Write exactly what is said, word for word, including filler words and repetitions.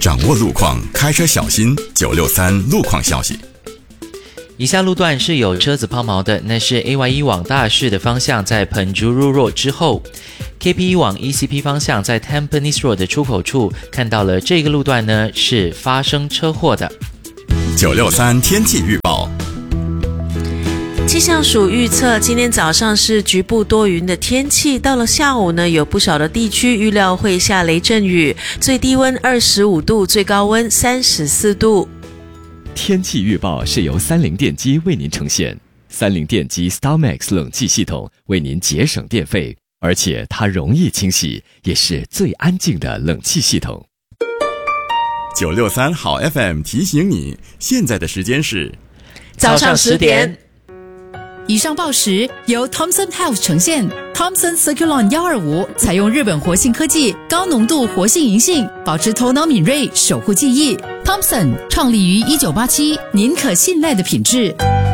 掌握路况，开车小心。九六三路况消息。 以下路段是有车子抛锚的，那是 A Y 一 往大市的方向在 Penjuru Road 之后 ，K P 一 往 E C P 方向在 Tampines Road 的出口处看到了这个路段呢是发生车祸的。 九六三天气预报。 气象署预测，今天早上是局部多云的天气，到了下午呢，有不少的地区预料会下雷阵雨，最低温二十五度，最高温三十四度。 天气预报是由三菱电机为您呈现，三菱电机 StarMax 冷气系统为您节省电费，而且它容易清洗，也是最安静的冷气系统。 九六三好 F M 提醒你，现在的时间是早上十点。 以上报时由 Thomson Health 呈现。 Thomson Circulon 一二五采用日本活性科技，高浓度活性银杏，保持头脑敏锐，守护记忆。Thomson 创立于一九八七，您可信赖的品质。